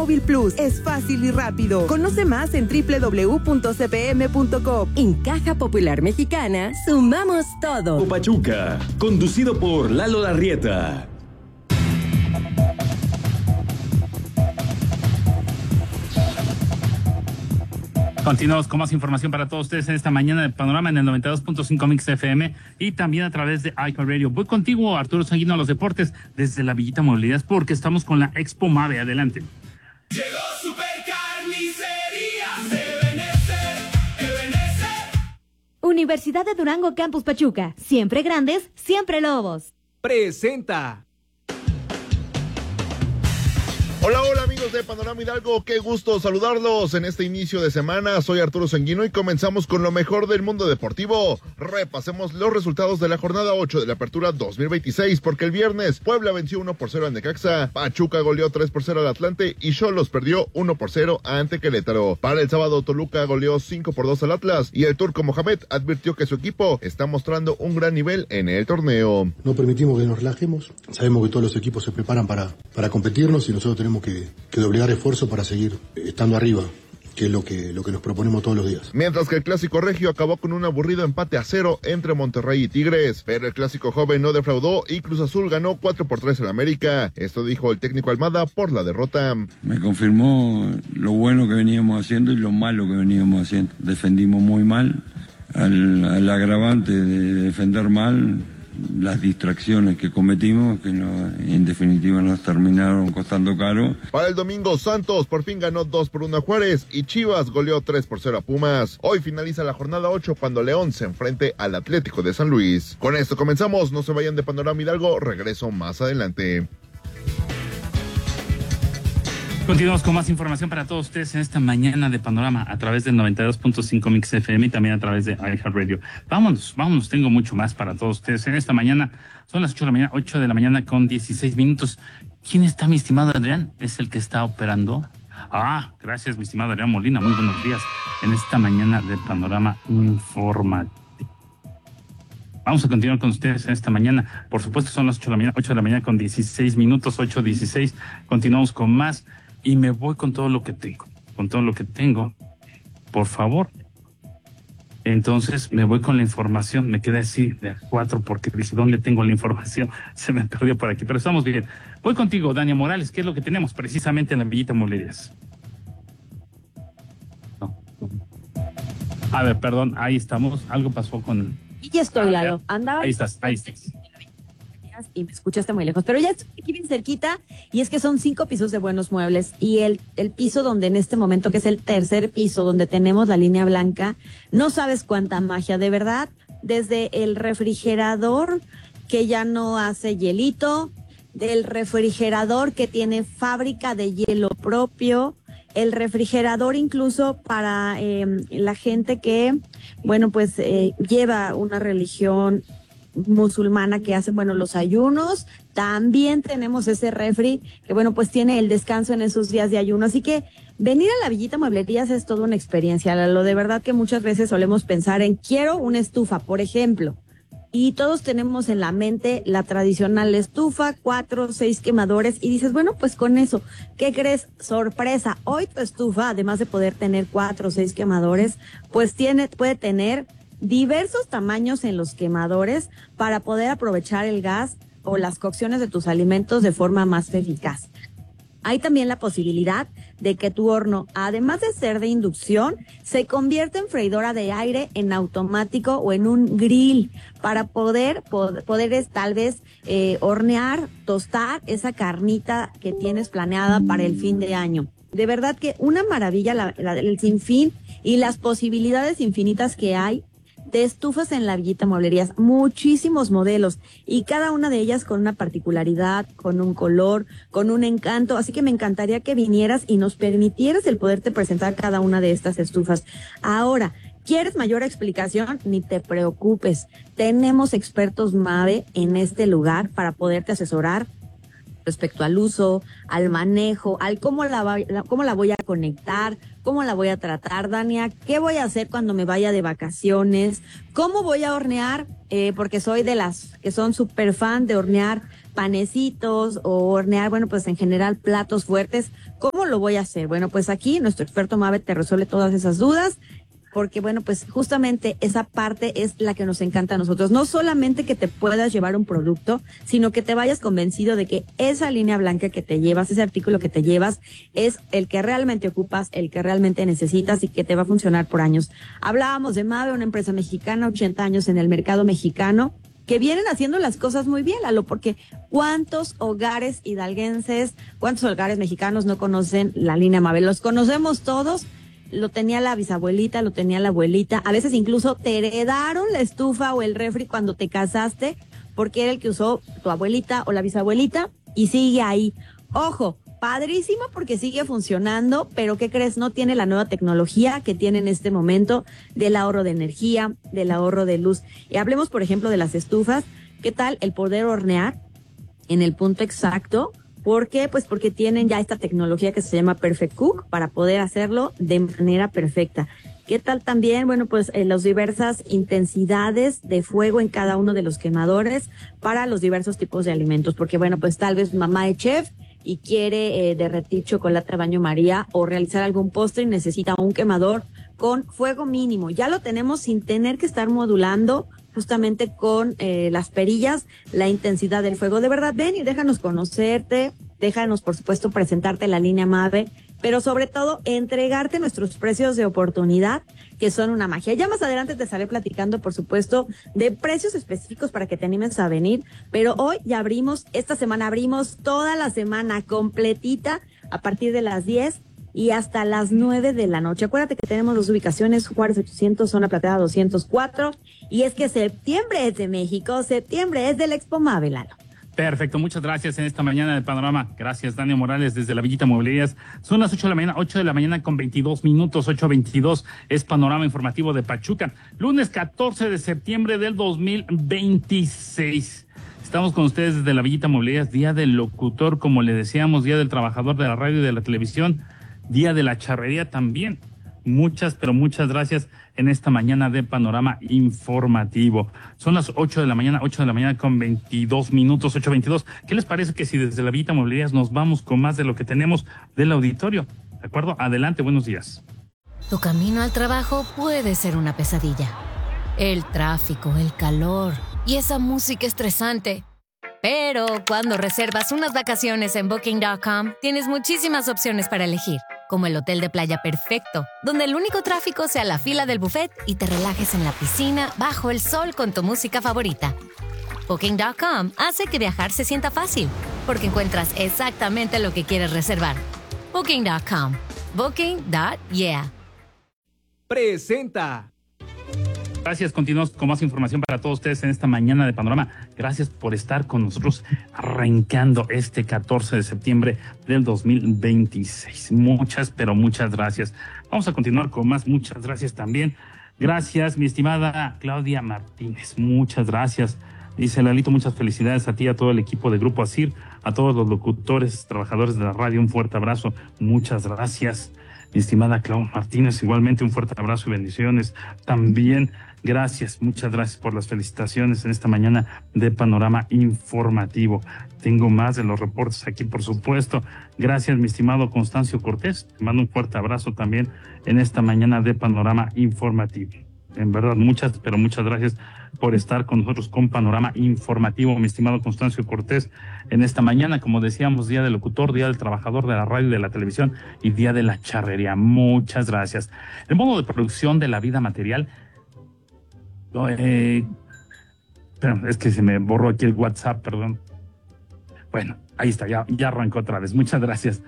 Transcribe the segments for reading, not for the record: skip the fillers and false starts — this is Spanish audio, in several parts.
Móvil Plus es fácil y rápido. Conoce más en www.cpm.com. En Caja Popular Mexicana, sumamos todo. Pachuca, conducido por Lalo Larrieta. Continuamos con más información para todos ustedes en esta mañana de Panorama en el 92.5 Mix FM y también a través de iHeartRadio. Voy contigo, Arturo Sanguino, a los deportes desde la Villita Movilidad porque estamos con la Expo Mave. Adelante. Llegó Supercarnicería Ebenezer. Universidad de Durango Campus Pachuca. Siempre grandes, siempre lobos. Presenta. Hola, hola amigos de Panorama Hidalgo, qué gusto saludarlos en este inicio de semana. Soy Arturo Sanguino y comenzamos con lo mejor del mundo deportivo. Repasemos los resultados de la jornada 8 de la Apertura 2026, porque el viernes Puebla venció 1-0 al Necaxa, Pachuca goleó 3-0 al Atlante y Xolos perdió 1-0 ante Querétaro. Para el sábado Toluca goleó 5-2 al Atlas y el turco Mohamed advirtió que su equipo está mostrando un gran nivel en el torneo. No permitimos que nos relajemos, sabemos que todos los equipos se preparan para competirnos y nosotros tenemos que doblegar esfuerzo para seguir estando arriba, que es lo que nos proponemos todos los días. Mientras que el clásico regio acabó con un aburrido empate a 0 entre Monterrey y Tigres, pero el clásico joven no defraudó y Cruz Azul ganó 4-3 en América. Esto dijo el técnico Almada por la derrota. Me confirmó lo bueno que veníamos haciendo y lo malo que veníamos haciendo. Defendimos muy mal, al agravante de defender mal, las distracciones que cometimos, que en definitiva nos terminaron costando caro. Para el domingo, Santos por fin ganó 2-1 a Juárez y Chivas goleó 3-0 a Pumas. Hoy finaliza la jornada 8 cuando León se enfrente al Atlético de San Luis. Con esto comenzamos, no se vayan de Panorama Hidalgo, regreso más adelante. Continuamos con más información para todos ustedes en esta mañana de Panorama a través del 92.5 Mix FM y también a través de iHeartRadio. Vámonos, tengo mucho más para todos ustedes en esta mañana. Son las 8 de la mañana con 16 minutos. ¿Quién está, mi estimado Adrián? ¿Es el que está operando? Gracias, mi estimado Adrián Molina. Muy buenos días en esta mañana de Panorama Informativo. Vamos a continuar con ustedes en esta mañana. Por supuesto, son las 8 de la mañana con 16 minutos, 8:16. Continuamos con más. Y me voy con todo lo que tengo, por favor. Entonces me voy con la información, me quedé así de a 4 porque dije, ¿dónde tengo la información? Se me perdió por aquí, pero estamos bien. Voy contigo, Dania Morales, ¿qué es lo que tenemos precisamente en la Villita Molerías? No. A ver, perdón, ahí estamos, algo pasó con... Y ya estoy, Lalo. Andaba... Ahí estás. Y me escuchaste muy lejos, pero ya estoy aquí bien cerquita y es que son 5 pisos de Buenos Muebles y el piso donde en este momento, que es el tercer piso donde tenemos la línea blanca, no sabes cuánta magia, de verdad, desde el refrigerador que ya no hace hielito, del refrigerador que tiene fábrica de hielo propio, el refrigerador incluso para la gente que, lleva una religión musulmana que hace, los ayunos. También tenemos ese refri que, tiene el descanso en esos días de ayuno. Así que venir a la Villita Mueblerías es toda una experiencia. Lo de verdad que muchas veces solemos pensar en quiero una estufa, por ejemplo. Y todos tenemos en la mente la tradicional estufa, 4, 6 quemadores. Y dices, con eso, ¿qué crees? Sorpresa. Hoy tu estufa, además de poder tener 4 o 6 quemadores, puede tener diversos tamaños en los quemadores para poder aprovechar el gas o las cocciones de tus alimentos de forma más eficaz. Hay también la posibilidad de que tu horno, además de ser de inducción, se convierta en freidora de aire en automático o en un grill para poder tal vez hornear, tostar esa carnita que tienes planeada para el fin de año. De verdad que una maravilla el sinfín y las posibilidades infinitas que hay de estufas en la Villita Mueblerías, muchísimos modelos y cada una de ellas con una particularidad, con un color, con un encanto, así que me encantaría que vinieras y nos permitieras el poderte presentar cada una de estas estufas. Ahora, ¿quieres mayor explicación? Ni te preocupes, tenemos expertos Mave en este lugar para poderte asesorar respecto al uso, al manejo, al cómo la voy a conectar, cómo la voy a tratar, Dania, qué voy a hacer cuando me vaya de vacaciones, cómo voy a hornear, porque soy de las que son súper fan de hornear panecitos o hornear, bueno, pues en general platos fuertes. ¿Cómo lo voy a hacer? Bueno, pues aquí nuestro experto Mabe te resuelve todas esas dudas, porque bueno, pues justamente esa parte es la que nos encanta a nosotros. No solamente que te puedas llevar un producto, sino que te vayas convencido de que esa línea blanca que te llevas, ese artículo que te llevas, es el que realmente ocupas, el que realmente necesitas y que te va a funcionar por años. Hablábamos de Mabe, una empresa mexicana, 80 años en el mercado mexicano, que vienen haciendo las cosas muy bien, Lalo, porque ¿cuántos hogares hidalguenses, cuántos hogares mexicanos no conocen la línea Mabe? Los conocemos todos. Lo tenía la bisabuelita, lo tenía la abuelita, a veces incluso te heredaron la estufa o el refri cuando te casaste, porque era el que usó tu abuelita o la bisabuelita, y sigue ahí. Ojo, padrísimo porque sigue funcionando, pero ¿qué crees? No tiene la nueva tecnología que tiene en este momento del ahorro de energía, del ahorro de luz. Y hablemos, por ejemplo, de las estufas. ¿Qué tal el poder hornear en el punto exacto? ¿Por qué? Pues porque tienen ya esta tecnología que se llama Perfect Cook para poder hacerlo de manera perfecta. ¿Qué tal también? Bueno, pues las diversas intensidades de fuego en cada uno de los quemadores para los diversos tipos de alimentos. Porque bueno, pues tal vez mamá es chef y quiere derretir chocolate a baño María o realizar algún postre y necesita un quemador con fuego mínimo. Ya lo tenemos sin tener que estar modulando justamente con las perillas la intensidad del fuego. De verdad, ven y déjanos conocerte, déjanos por supuesto presentarte la línea Mabe, pero sobre todo entregarte nuestros precios de oportunidad, que son una magia. Ya más adelante te estaré platicando, por supuesto, de precios específicos para que te animes a venir, pero hoy ya abrimos, esta semana abrimos toda la semana completita a partir de las 10 y hasta las 9 de la noche. Acuérdate que tenemos las ubicaciones Juárez 800, Zona Plateada 204, y es que septiembre es de México, septiembre es del Expo Mabe, Lalo. Perfecto, muchas gracias en esta mañana de Panorama. Gracias, Dania Morales, desde la Villita Mueblerías. Son las 8 de la mañana con 22 minutos, 8:22. Es Panorama Informativo de Pachuca. Lunes 14 de septiembre del 2026. Estamos con ustedes desde la Villita Mueblerías, Día del Locutor, como le decíamos, Día del Trabajador de la Radio y de la Televisión, Día de la Charrería también. Muchas, pero muchas gracias en esta mañana de Panorama Informativo. Son las 8 de la mañana con 22 minutos, 8:22. ¿Qué les parece que si desde la Villita Movilidad nos vamos con más de lo que tenemos del auditorio? ¿De acuerdo? Adelante, buenos días. Tu camino al trabajo puede ser una pesadilla. El tráfico, el calor y esa música estresante. Pero cuando reservas unas vacaciones en Booking.com, tienes muchísimas opciones para elegir, como el hotel de playa perfecto, donde el único tráfico sea la fila del buffet y te relajes en la piscina bajo el sol con tu música favorita. Booking.com hace que viajar se sienta fácil, porque encuentras exactamente lo que quieres reservar. Booking.com. Booking.yeah. Presenta. Gracias, continuamos con más información para todos ustedes en esta mañana de Panorama. Gracias por estar con nosotros arrancando este 14 de septiembre del 2026. Muchas, pero muchas gracias. Vamos a continuar con más. Muchas gracias también. Gracias, mi estimada Claudia Martínez. Muchas gracias. Dice Lalito, muchas felicidades a ti, a todo el equipo de Grupo ASIR, a todos los locutores, trabajadores de la radio. Un fuerte abrazo. Muchas gracias. Mi estimada Claudia Martínez, igualmente un fuerte abrazo y bendiciones. También gracias, muchas gracias por las felicitaciones en esta mañana de Panorama Informativo. Tengo más de los reportes aquí, por supuesto. Gracias, mi estimado Constancio Cortés. Te mando un fuerte abrazo también en esta mañana de Panorama Informativo. En verdad, muchas, pero muchas gracias por estar con nosotros con Panorama Informativo, mi estimado Constancio Cortés, en esta mañana, como decíamos, Día del Locutor, Día del Trabajador de la Radio y de la Televisión y Día de la Charrería. Muchas gracias. El modo de producción de la vida material, pero es que se me borró aquí el WhatsApp, perdón. Bueno, ahí está, ya arrancó otra vez. Muchas gracias.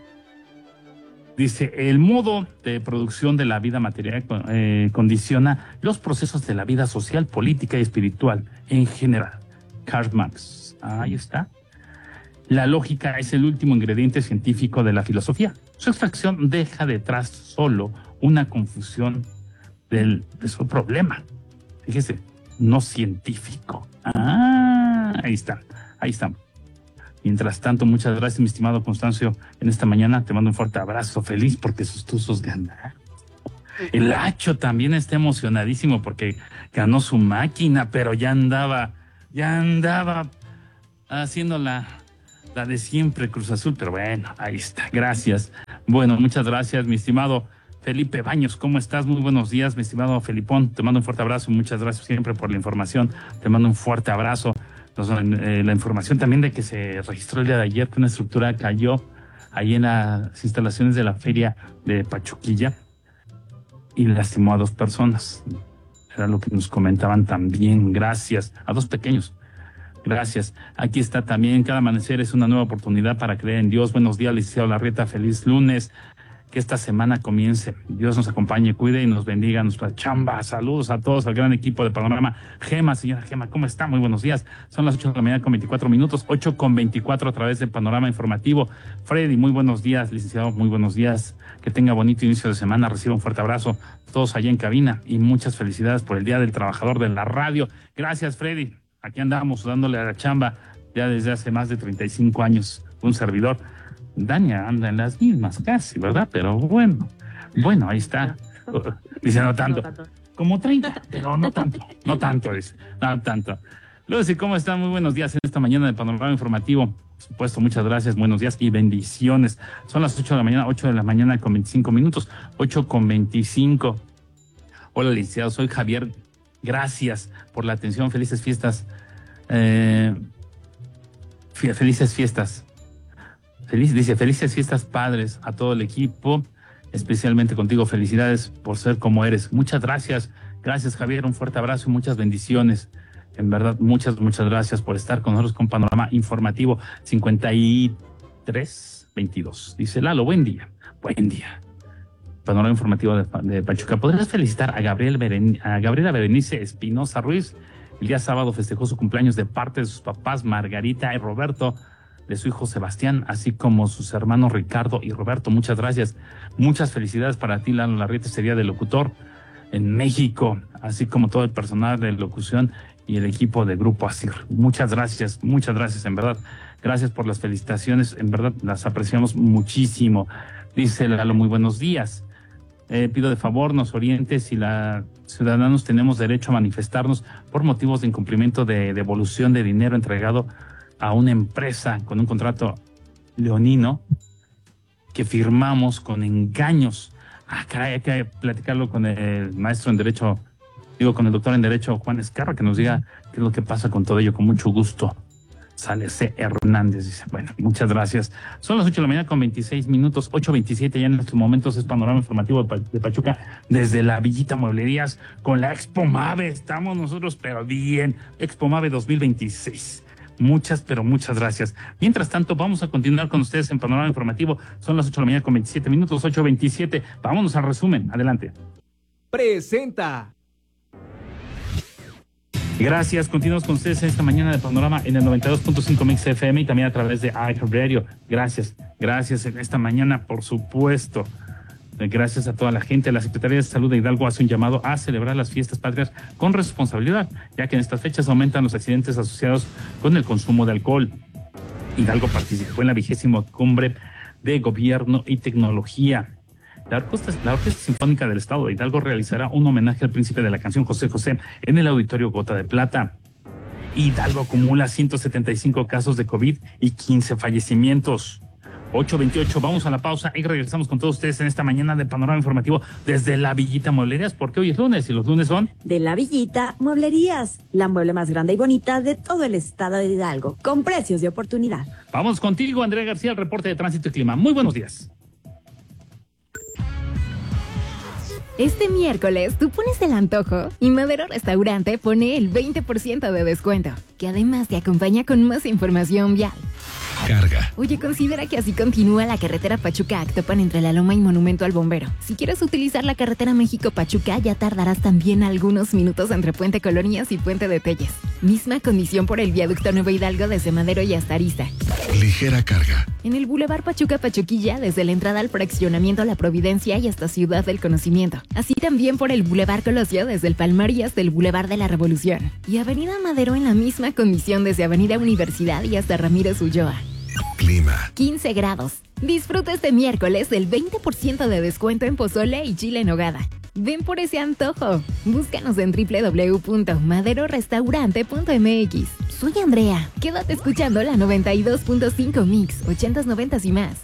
Dice, el modo de producción de la vida material condiciona los procesos de la vida social, política y espiritual en general. Karl Marx. Ahí está. La lógica es el último ingrediente científico de la filosofía. Su extracción deja detrás solo una confusión de su problema. Fíjese, no científico. Ahí está. Mientras tanto, muchas gracias, mi estimado Constancio. En esta mañana te mando un fuerte abrazo, feliz porque sus Tuzos ganaron. El Hacho también está emocionadísimo porque ganó su máquina, pero ya andaba haciendo la de siempre, Cruz Azul, pero bueno, ahí está, gracias. Bueno, muchas gracias, mi estimado Felipe Baños, ¿cómo estás? Muy buenos días, mi estimado Felipón, te mando un fuerte abrazo, muchas gracias siempre por la información, te mando un fuerte abrazo. La información también de que se registró el día de ayer que una estructura cayó ahí en las instalaciones de la feria de Pachuquilla y lastimó a 2 personas. Era lo que nos comentaban también. Gracias. A 2 pequeños. Gracias. Aquí está también. Cada amanecer es una nueva oportunidad para creer en Dios. Buenos días, licenciado Larrieta. Feliz lunes. Que esta semana comience. Dios nos acompañe, cuide y nos bendiga nuestra chamba. Saludos a todos, al gran equipo de Panorama. Gema, señora Gema, ¿cómo está? Muy buenos días. Son las 8 de la mañana con 24 minutos, 8 con 24 a través de Panorama Informativo. Freddy, muy buenos días. Licenciado, muy buenos días. Que tenga bonito inicio de semana. Reciba un fuerte abrazo. Todos allá en cabina y muchas felicidades por el Día del Trabajador de la Radio. Gracias, Freddy. Aquí andamos dándole a la chamba ya desde hace más de 35 años. Un servidor. Dania anda en las mismas casi, ¿verdad? Pero bueno, ahí está. Dice, no tanto. Como 30, pero no tanto, dice. No tanto. Lucy, ¿cómo están? Muy buenos días en esta mañana de Panorama Informativo. Por supuesto, muchas gracias, buenos días y bendiciones. Son las 8 de la mañana con 25 minutos, 8 con 25. Hola, licenciado, soy Javier. Gracias por la atención, felices fiestas. Felices fiestas. Felices fiestas, padres, a todo el equipo, especialmente contigo. Felicidades por ser como eres. Muchas gracias. Gracias, Javier. Un fuerte abrazo y muchas bendiciones. En verdad, muchas gracias por estar con nosotros con Panorama Informativo 5322. Dice Lalo, buen día. Panorama Informativo de Pachuca. ¿Podrías felicitar a Gabriela Berenice Espinosa Ruiz? El día sábado festejó su cumpleaños de parte de sus papás Margarita y Roberto, de su hijo Sebastián, así como sus hermanos Ricardo y Roberto. Muchas gracias. Muchas felicidades para ti, Lalo Larrieta, este día de locutor en México, así como todo el personal de locución y el equipo de Grupo ASIR. Muchas gracias, en verdad. Gracias por las felicitaciones, en verdad las apreciamos muchísimo. Dice Lalo, muy buenos días. Pido de favor nos oriente si los ciudadanos tenemos derecho a manifestarnos por motivos de incumplimiento de devolución de dinero entregado a una empresa con un contrato leonino que firmamos con engaños. Caray, hay que platicarlo con el maestro en Derecho, con el doctor en Derecho, Juan Escarra, que nos diga qué es lo que pasa con todo ello. Con mucho gusto. Sale C. Hernández, dice. Bueno, muchas gracias. Son las 8 de la mañana con 26 minutos, 8:27 ya en estos momentos. Es Panorama Informativo de Pachuca desde la Villita Mueblerías con la Expo Mave. Estamos nosotros, pero bien. Expo Mave 2026. Muchas gracias. Mientras tanto, vamos a continuar con ustedes en Panorama Informativo. Son las 8 de la mañana con 27 minutos, 8:27. Vámonos al resumen. Adelante. Presenta. Gracias. Continuamos con ustedes esta mañana de Panorama en el 92.5 Mix FM y también a través de iHeartRadio. Gracias en esta mañana, por supuesto. Gracias a toda la gente. La Secretaría de Salud de Hidalgo hace un llamado a celebrar las fiestas patrias con responsabilidad, ya que en estas fechas aumentan los accidentes asociados con el consumo de alcohol. Hidalgo participó en la 20ª Cumbre de Gobierno y Tecnología. La Orquesta Sinfónica del Estado de Hidalgo realizará un homenaje al príncipe de la canción José José en el Auditorio Gota de Plata. Hidalgo acumula 175 casos de COVID y 15 fallecimientos. 8:28, vamos a la pausa y regresamos con todos ustedes en esta mañana de Panorama Informativo desde la Villita Mueblerías, porque hoy es lunes y los lunes son... De la Villita Mueblerías, la mueble más grande y bonita de todo el estado de Hidalgo, con precios de oportunidad. Vamos contigo, Andrea García, el reporte de tránsito y clima. Muy buenos días. Este miércoles tú pones el antojo y Madero Restaurante pone el 20% de descuento, que además te acompaña con más información vial. Carga. Oye, considera que así continúa la carretera Pachuca-Actopan entre La Loma y Monumento al Bombero. Si quieres utilizar la carretera México-Pachuca, ya tardarás también algunos minutos entre Puente Colonias y Puente de Telles. Misma condición por el viaducto Nuevo Hidalgo desde Madero y hasta Arista. Ligera carga. En el Boulevard Pachuca-Pachuquilla, desde la entrada al fraccionamiento La Providencia y hasta Ciudad del Conocimiento. Así también por el Boulevard Colosio desde el Palmar y hasta el Boulevard de la Revolución. Y Avenida Madero en la misma condición desde Avenida Universidad y hasta Ramírez Ulloa. clima. 15 grados. Disfruta este miércoles del 20% de descuento en pozole y chile en nogada. Ven por ese antojo. Búscanos en www.maderorestaurante.mx. Soy Andrea. Quédate escuchando la 92.5 Mix, 80s, 90s y más.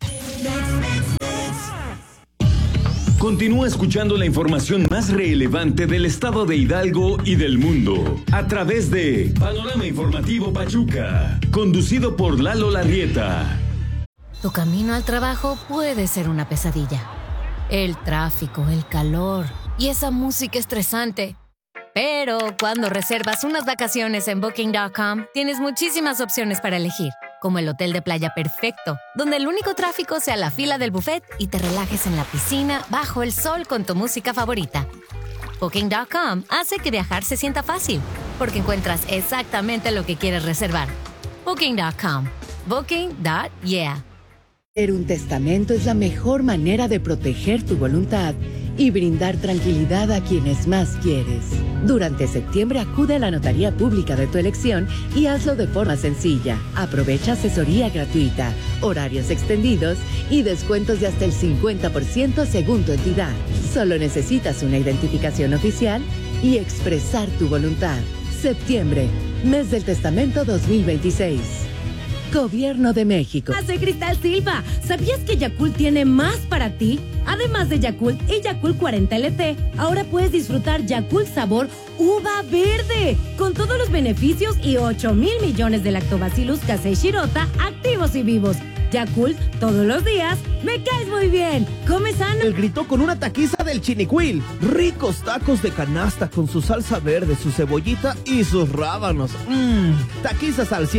Continúa escuchando la información más relevante del estado de Hidalgo y del mundo a través de Panorama Informativo Pachuca, conducido por Lalo Larrieta. Tu camino al trabajo puede ser una pesadilla. El tráfico, el calor y esa música estresante. Pero cuando reservas unas vacaciones en Booking.com, tienes muchísimas opciones para elegir, como el hotel de playa perfecto, donde el único tráfico sea la fila del buffet y te relajes en la piscina bajo el sol con tu música favorita. Booking.com hace que viajar se sienta fácil, porque encuentras exactamente lo que quieres reservar. Booking.com. Booking.yeah. Hacer un testamento es la mejor manera de proteger tu voluntad y brindar tranquilidad a quienes más quieres. Durante septiembre acude a la notaría pública de tu elección y hazlo de forma sencilla. Aprovecha asesoría gratuita, horarios extendidos y descuentos de hasta el 50% según tu entidad. Solo necesitas una identificación oficial y expresar tu voluntad. Septiembre, mes del testamento 2026. Gobierno de México. Soy Cristal Silva. ¿Sabías que Yakult tiene más para ti? Además de Yakult y Yakult 40 LT, ahora puedes disfrutar Yakult sabor uva verde, con todos los beneficios y 8,000 millones de lactobacillus casei shirota activos y vivos. Yakult, todos los días, me caes muy bien. Come sano. El gritó con una taquiza del Chinicuil. Ricos tacos de canasta con su salsa verde, su cebollita y sus rábanos. Taquizas al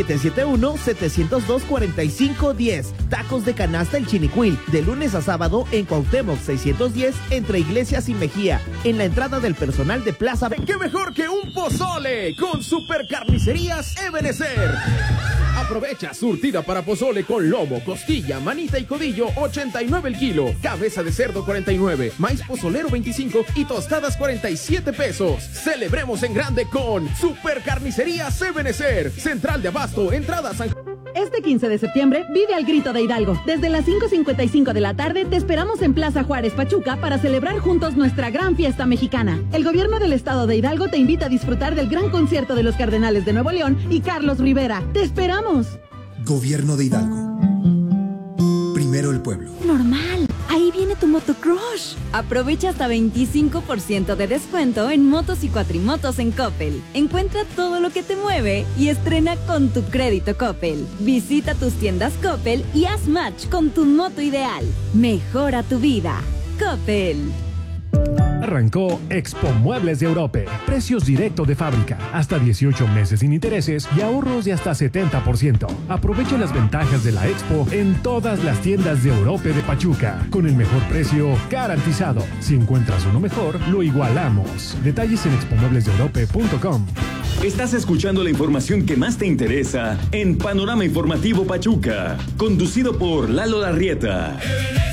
771-702-4510. Tacos de canasta el Chinicuil, de lunes a sábado en Cuauhtémoc 610, entre Iglesias y Mejía, en la entrada del personal de Plaza. ¡Qué mejor que un pozole con Supercarnicerías Ebenezer! Aprovecha surtida para pozole con lomo, costilla, manita y codillo, 89 el kilo. Cabeza de cerdo, 49. Maíz pozolero, 25. Y tostadas, 47 pesos. Celebremos en grande con Supercarnicerías Ebenezer. Central de Abasto, entrada San... Este 15 de septiembre vive al grito de Hidalgo. Desde las 5:55 de la tarde te esperamos en Plaza Juárez, Pachuca, para celebrar juntos nuestra gran fiesta mexicana. El gobierno del estado de Hidalgo te invita a disfrutar del gran concierto de los Cardenales de Nuevo León y Carlos Rivera. ¡Te esperamos! Gobierno de Hidalgo. Primero el pueblo. Normal. Ahí viene tu motocrush. Aprovecha hasta 25% de descuento en motos y cuatrimotos en Coppel. Encuentra todo lo que te mueve y estrena con tu crédito Coppel. Visita tus tiendas Coppel y haz match con tu moto ideal. Mejora tu vida. Coppel. Arrancó Expo Muebles de Europe. Precios directo de fábrica, hasta 18 meses sin intereses y ahorros de hasta 70%. Aprovecha las ventajas de la Expo en todas las tiendas de Europe de Pachuca, con el mejor precio garantizado. Si encuentras uno mejor, lo igualamos. Detalles en expomueblesdeeurope.com. Estás escuchando la información que más te interesa en Panorama Informativo Pachuca, conducido por Lalo Larrieta.